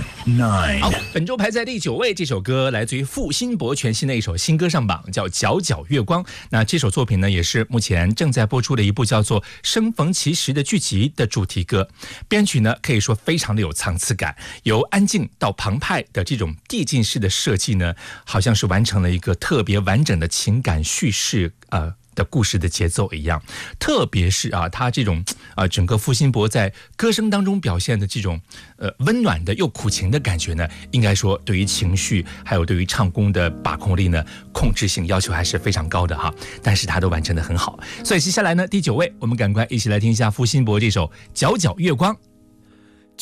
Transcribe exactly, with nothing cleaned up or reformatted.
nine。 好，本周排在第九位，这首歌来自于付辛博全新的一首新歌上榜，叫《皎皎月光》。那这首作品呢，也是目前正在播出的一部叫做《生逢其时》的剧集的主题歌。编曲呢，可以说非常的有层次感，由安静到澎湃的这种递进式的设计呢，好像是完成了一个特别完整的情感叙事，呃。的故事的节奏一样，特别是啊，他这种啊，整个付辛博在歌声当中表现的这种呃温暖的又苦情的感觉呢，应该说对于情绪还有对于唱功的把控力呢，控制性要求还是非常高的哈。但是他都完成得很好，所以接下来呢，第九位，我们赶快一起来听一下付辛博这首《皎皎月光》。